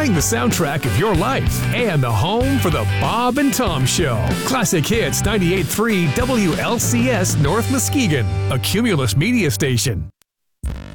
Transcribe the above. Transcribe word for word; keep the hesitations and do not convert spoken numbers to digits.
playing the soundtrack of your life and the home for the Bob and Tom Show. Classic Hits ninety-eight point three W L C S North Muskegon, a Cumulus media station.